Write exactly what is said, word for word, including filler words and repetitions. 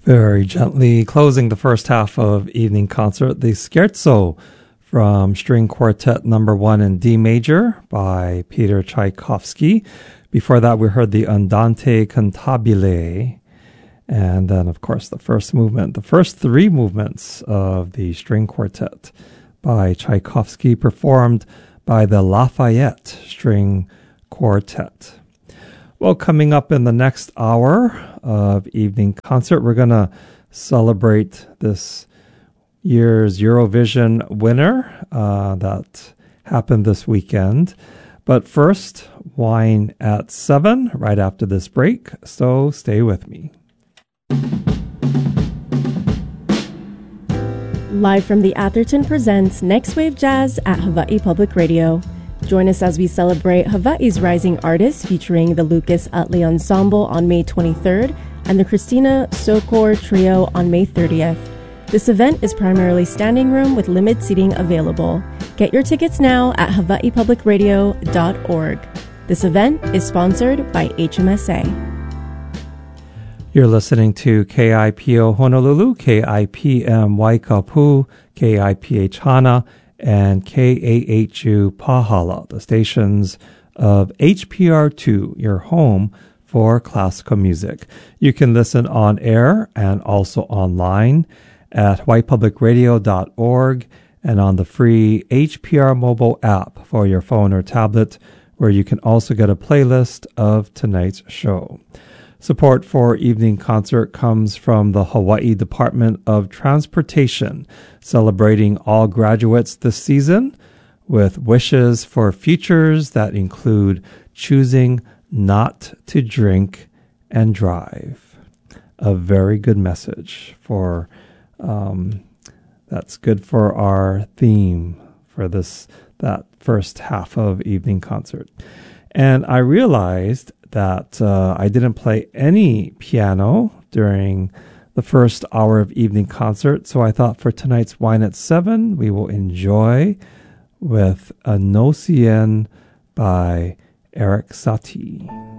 Very gently closing the first half of evening concert, the Scherzo from String Quartet Number One in D Major by Peter Tchaikovsky. Before that, we heard the Andante Cantabile, and then, of course, the first movement, the first three movements of the String Quartet by Tchaikovsky, performed by the Lafayette String Quartet. Well, coming up in the next hour of evening concert, we're going to celebrate this year's Eurovision winner uh, that happened this weekend. But first, Wine at seven, right after this break, so stay with me. Live from the Atherton presents Next Wave Jazz at Hawaii Public Radio. Join us as we celebrate Hawaii's rising artists featuring the Lucas Utley Ensemble on May twenty-third and the Christina Sokor Trio on May thirtieth. This event is primarily standing room with limited seating available. Get your tickets now at hawaii public radio dot org. This event is sponsored by H M S A. You're listening to K I P O Honolulu, K I P M Waikapu, K I P H Hana, and K A H U Pahala, the stations of H P R two, your home for classical music. You can listen on air and also online at hawaii public radio dot org and on the free H P R mobile app for your phone or tablet, where you can also get a playlist of tonight's show. Support for Evening Concert comes from the Hawaii Department of Transportation, celebrating all graduates this season with wishes for futures that include choosing not to drink and drive. A very good message for um, that's good for our theme for this that first half of Evening Concert. And I realized that uh, I didn't play any piano during the first hour of Evening Concert, so I thought for tonight's Wine at seven, we will enjoy with a No Cien by Eric Satie.